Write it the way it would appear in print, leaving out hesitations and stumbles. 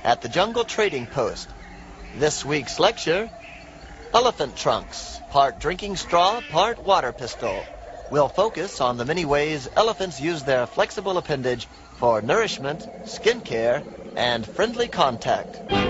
at the Jungle Trading Post. This week's lecture, Elephant Trunks, part drinking straw, part water pistol, will focus on the many ways elephants use their flexible appendage for nourishment, skin care, and friendly contact.